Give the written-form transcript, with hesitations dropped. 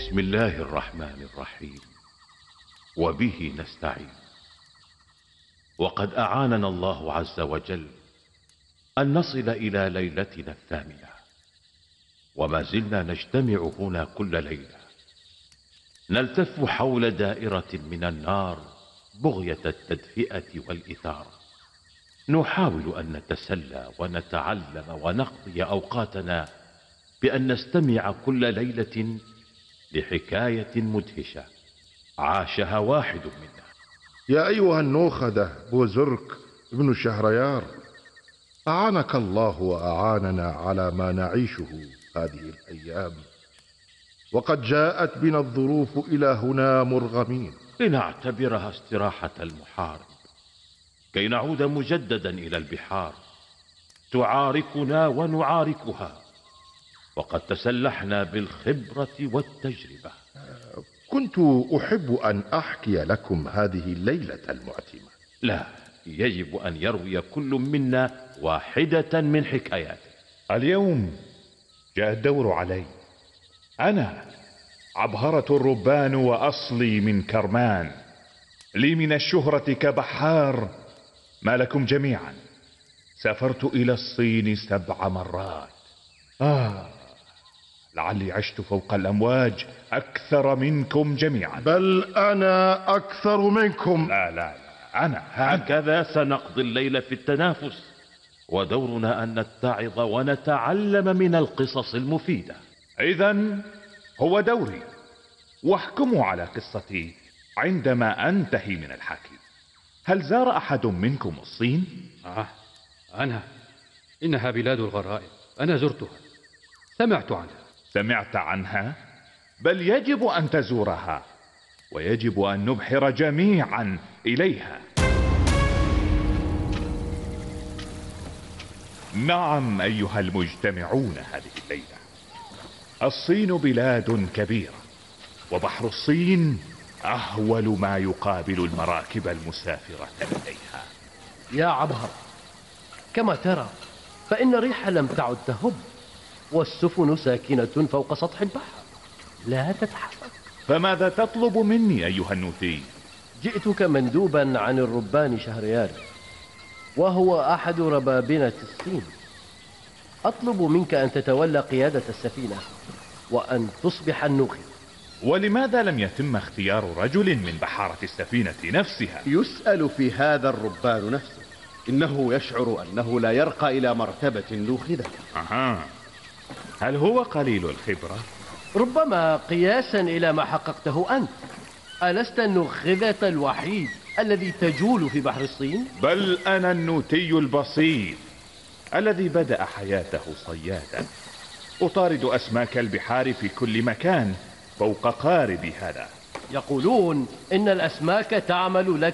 بسم الله الرحمن الرحيم، وبه نستعين. وقد أعاننا الله عز وجل أن نصل إلى ليلتنا الثامنة، وما زلنا نجتمع هنا كل ليلة نلتف حول دائرة من النار بغية التدفئة والإثارة. نحاول أن نتسلى ونتعلم ونقضي أوقاتنا بأن نستمع كل ليلة لحكاية مدهشة عاشها واحد منا. يا أيها النوخدة بوزرك ابن شهريار، أعانك الله وأعاننا على ما نعيشه هذه الأيام، وقد جاءت بنا الظروف إلى هنا مرغمين، لنعتبرها استراحة المحارب كي نعود مجددا إلى البحار تعاركنا ونعاركها، وقد تسلحنا بالخبرة والتجربة. كنت أحب أن أحكي لكم هذه الليلة المعتمة. لا، يجب أن يروي كل منا واحدة من حكاياته. اليوم جاء الدور علي، أنا عبهرة الربان وأصلي من كرمان، لي من الشهرة كبحار ما لكم جميعا. سافرت إلى الصين 7 مرات. لعلي عشت فوق الأمواج أكثر منكم جميعا. بل أنا أكثر منكم. لا أنا هكذا سنقضي الليل في التنافس، ودورنا أن نتعظ ونتعلم من القصص المفيدة. إذن هو دوري، واحكموا على قصتي عندما أنتهي من الحكي. هل زار أحد منكم الصين؟ أنا إنها بلاد الغرائب، أنا زرتها، سمعت عنها. سمعت عنها؟ بل يجب أن تزورها، ويجب أن نبحر جميعا إليها. نعم أيها المجتمعون، هذه الليلة الصين بلاد كبيرة، وبحر الصين أهول ما يقابل المراكب المسافرة إليها. يا عبهر، كما ترى فإن الريح لم تعد تهب، والسفن ساكنة فوق سطح البحر لا تتحرك. فماذا تطلب مني أيها النوتي؟ جئتك مندوبا عن الربان شهريار، وهو أحد ربابنة الصين. أطلب منك أن تتولى قيادة السفينة وأن تصبح النوخي. ولماذا لم يتم اختيار رجل من بحارة السفينة نفسها؟ يسأل في هذا الربان نفسه، إنه يشعر أنه لا يرقى إلى مرتبة نوخدة. هل هو قليل الخبرة؟ ربما قياسا إلى ما حققته أنت. ألست النخذة الوحيد الذي تجول في بحر الصين؟ بل أنا النوتي البسيط الذي بدأ حياته صيادا، أطارد أسماك البحار في كل مكان فوق قارب هذا. يقولون إن الأسماك تعمل لك